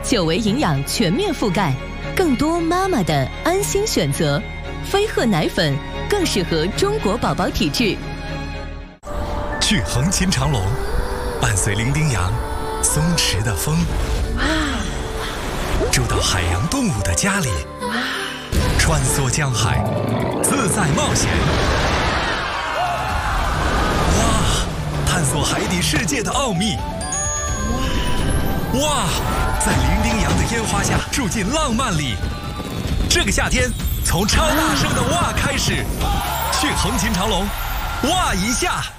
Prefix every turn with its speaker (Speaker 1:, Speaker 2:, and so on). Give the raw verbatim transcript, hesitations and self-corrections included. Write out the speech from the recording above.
Speaker 1: 久维营养全面覆盖，更多妈妈的安心选择。飞鹤奶粉更适合中国宝宝体质。
Speaker 2: 去横琴长隆，伴随伶仃洋松弛的风，住到海洋动物的家里，穿梭江海，自在冒险。哇！探索海底世界的奥秘。哇！在伶仃洋的烟花下住进浪漫里。这个夏天，从超大声的哇开始，去横琴长隆，哇一下！